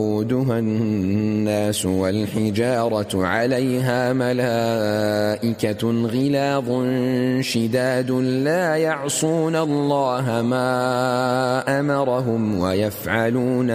وقودها الناس والحجارة عليها ملائكة غلاظ شداد لا يعصون الله ما أمرهم ويفعلون